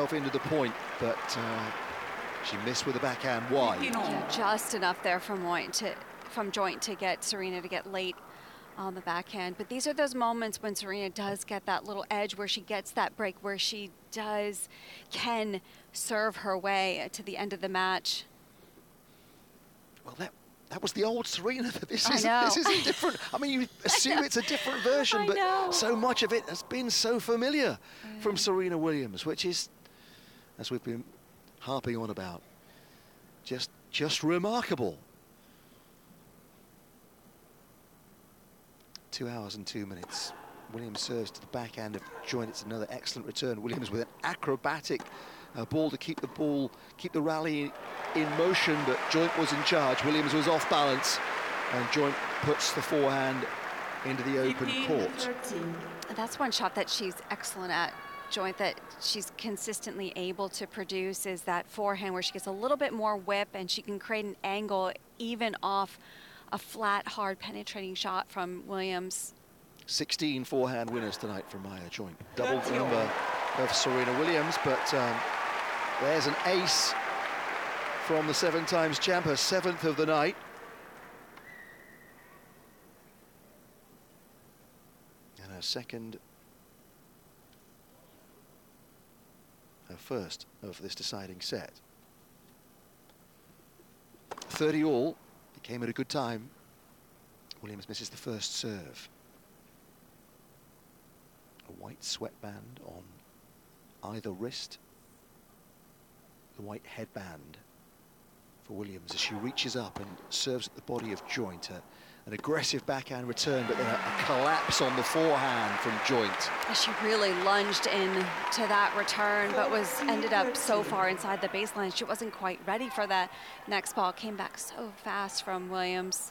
herself into the point, but she missed with the backhand wide. Yeah, just enough there from Joint to get Serena to get late on the backhand. But these are those moments when Serena does get that little edge, where she gets that break, where she can serve her way to the end of the match. Well, that was the old Serena. This is different. I mean, you assume it's a different version, but so much of it has been so familiar from Serena Williams, which is, as we've been harping on about, just remarkable. 2 hours and 2 minutes. Williams serves to the backhand of Joint. It's another excellent return. Williams with an acrobatic ball to keep the rally in motion, but Joint was in charge. Williams was off balance, and Joint puts the forehand into the open court. That's one shot that she's excellent at, Joint, that she's consistently able to produce, is that forehand where she gets a little bit more whip and she can create an angle even off a flat, hard, penetrating shot from Williams. 16 forehand winners tonight from Maya Joint. Double the number of Serena Williams, but there's an ace from the 7-times champ, her 7th of the night. And her first of this deciding set. 30 all. It came at a good time. Williams misses the first serve. A white sweatband on either wrist. The white headband for Williams as she reaches up and serves at the body of Joint. An aggressive backhand return, but then a collapse on the forehand from Joint. She really lunged in to that return, but ended up so far inside the baseline. She wasn't quite ready for that next ball. Came back so fast from Williams.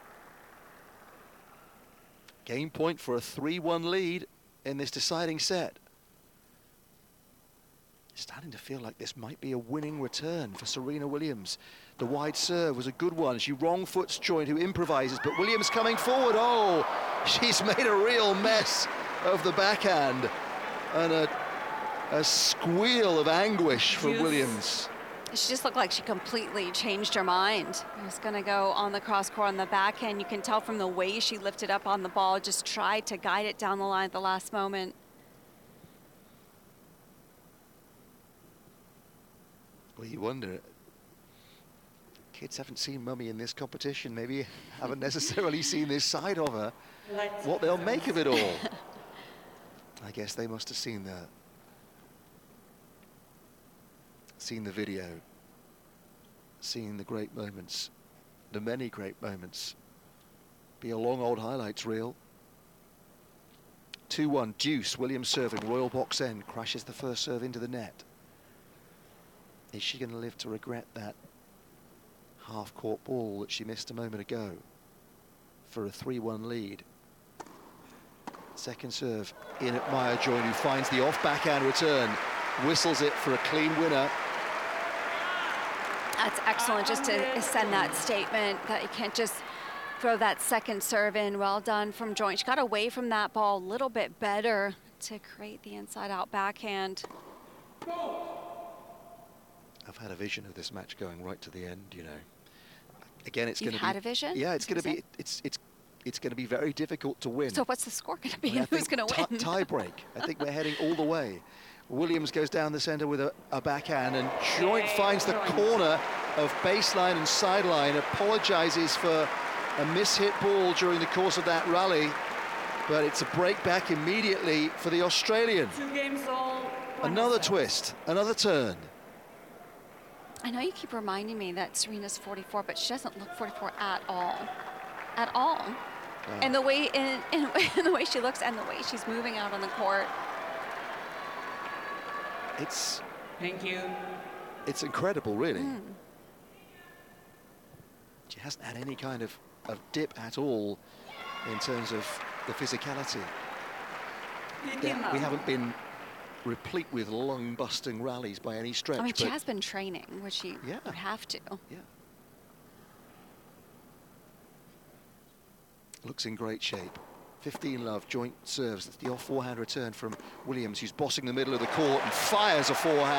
Game point for a 3-1 lead in this deciding set. Starting to feel like this might be a winning return for Serena Williams. The wide serve was a good one. She wrong foots Joint, who improvises, but Williams coming forward. Oh, she's made a real mess of the backhand. And a squeal of anguish from Williams. She just looked like she completely changed her mind. She was going to go on the cross court on the backhand. You can tell from the way she lifted up on the ball, just tried to guide it down the line at the last moment. Well, you wonder, kids haven't seen Mummy in this competition, maybe haven't necessarily seen this side of her, what they'll make of it all. I guess they must have seen the video, seen the great moments, the many great moments. Be a long old highlights reel. 2-1 deuce, Williams serving, Royal box end, crashes the first serve into the net. Is she going to live to regret that half-court ball that she missed a moment ago for a 3-1 lead? Second serve in at Maya Joint, who finds the off-backhand return, whistles it for a clean winner. That's excellent, just to send that statement that you can't just throw that second serve in. Well done from Joint. She got away from that ball a little bit better to create the inside-out backhand. I've had a vision of this match going right to the end, you know. Again, it's going to be... You had a vision? Yeah, it's going to be... It's going to be very difficult to win. So what's the score going to be, and who's going to win? Tie break. I think we're heading all the way. Williams goes down the center with a backhand, and Joint finds the corner of baseline and sideline, apologizes for a mishit ball during the course of that rally, but it's a break back immediately for the Australian. 2 games all. Another twist, another turn. I know you keep reminding me that Serena's 44, but she doesn't look 44 at all. At all. And the way in the way she looks and the way she's moving out on the court. Thank you. It's incredible, really. She hasn't had any kind of dip at all in terms of the physicality. We haven't been replete with lung-busting rallies by any stretch. I mean, she has been training, which she would have to. Yeah. Looks in great shape. 15-love, Joint serves. That's the off forehand return from Williams, who's bossing the middle of the court and fires a forehand.